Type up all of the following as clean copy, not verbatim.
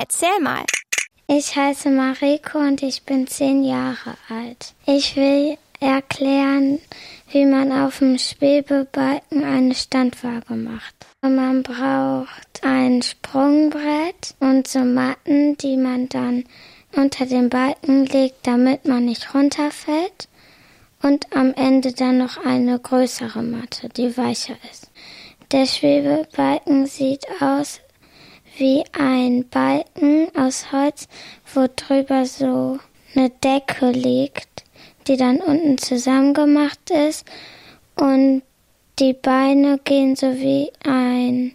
Erzähl mal. Ich heiße Mariko und ich bin 10 Jahre alt. Ich will erklären, wie man auf dem Schwebebalken eine Standwaage macht. Man braucht ein Sprungbrett und so Matten, die man dann unter den Balken legt, damit man nicht runterfällt. Und am Ende dann noch eine größere Matte, die weicher ist. Der Schwebebalken sieht aus wie ein Balken aus Holz, wo drüber so eine Decke liegt, die dann unten zusammengemacht ist. Und die Beine gehen so wie ein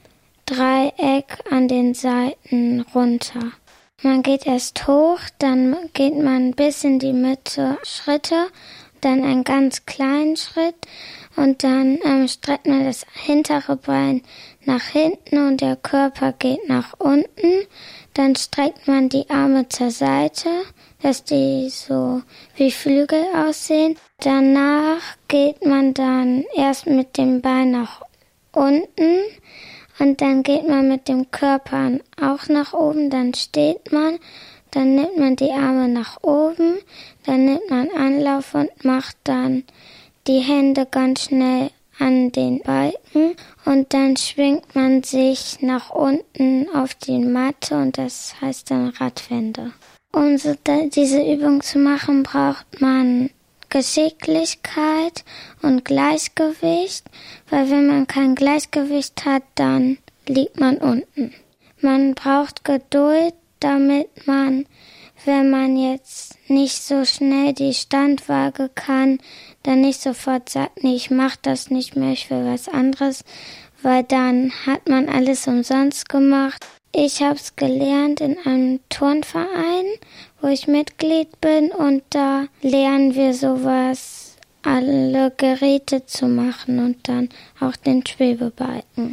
Dreieck an den Seiten runter. Man geht erst hoch, dann geht man bis in die Mitte Schritte, dann einen ganz kleinen Schritt und dann streckt man das hintere Bein nach hinten und der Körper geht nach unten. Dann streckt man die Arme zur Seite, dass die so wie Flügel aussehen. Danach geht man dann erst mit dem Bein nach unten und dann geht man mit dem Körper auch nach oben, dann steht man. Dann nimmt man die Arme nach oben, dann nimmt man Anlauf und macht dann die Hände ganz schnell an den Balken und dann schwingt man sich nach unten auf die Matte und das heißt dann Radwende. Um so diese Übung zu machen, braucht man Geschicklichkeit und Gleichgewicht, weil wenn man kein Gleichgewicht hat, dann liegt man unten. Man braucht Geduld, damit man, wenn man jetzt nicht so schnell die Standwaage kann, dann nicht sofort sagt, nee, ich mach das nicht mehr, ich will was anderes, weil dann hat man alles umsonst gemacht. Ich habe es gelernt in einem Turnverein, wo ich Mitglied bin und da lernen wir sowas, alle Geräte zu machen und dann auch den Schwebebalken.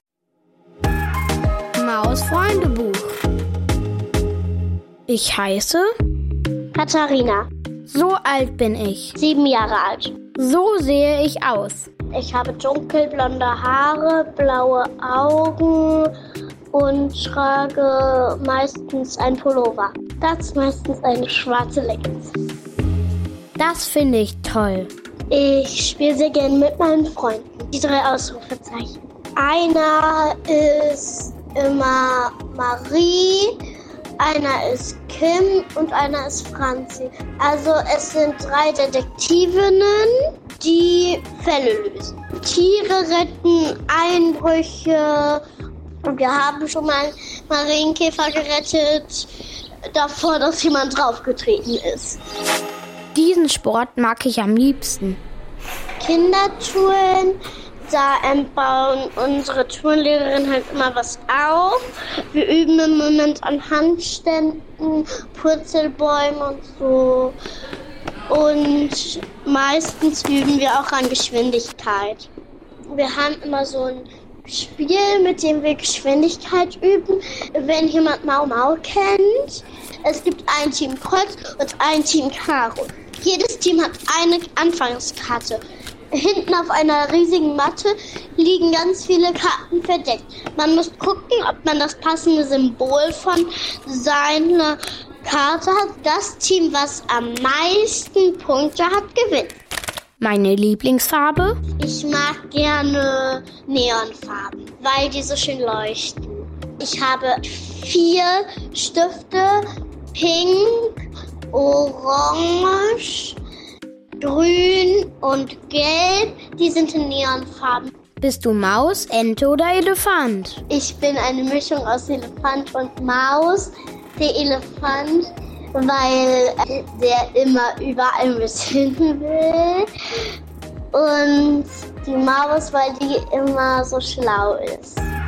Maus-Freundebuch. Ich heiße Katharina. So alt bin ich. 7 Jahre alt. So sehe ich aus. Ich habe dunkelblonde Haare, blaue Augen und trage meistens ein Pullover. Das meistens eine schwarze Leggings. Das finde ich toll. Ich spiele sehr gerne mit meinen Freunden. Die 3 Ausrufezeichen. Einer ist immer Marie, einer ist Kim und einer ist Franzi. Also es sind 3 Detektivinnen, die Fälle lösen. Tiere retten, Einbrüche. Und wir haben schon mal einen Marienkäfer gerettet, davor, dass jemand draufgetreten ist. Diesen Sport mag ich am liebsten. Kindertouren, da bauen unsere Turnlehrerin halt immer was auf. Wir üben im Moment an Handständen, Purzelbäumen und so. Und meistens üben wir auch an Geschwindigkeit. Wir haben immer so ein Spiel, mit dem wir Geschwindigkeit üben. Wenn jemand Mau Mau kennt, es gibt ein Team Kreuz und ein Team Karo. Jedes Team hat eine Anfangskarte. Hinten auf einer riesigen Matte liegen ganz viele Karten verdeckt. Man muss gucken, ob man das passende Symbol von seiner Karte hat. Das Team, was am meisten Punkte hat, gewinnt. Meine Lieblingsfarbe? Ich mag gerne Neonfarben, weil die so schön leuchten. Ich habe 4 Stifte, pink, orange, grün und gelb. Die sind in Neonfarben. Bist du Maus, Ente oder Elefant? Ich bin eine Mischung aus Elefant und Maus. Der Elefant, weil der immer überall mit hin will. Und die Maus, weil die immer so schlau ist.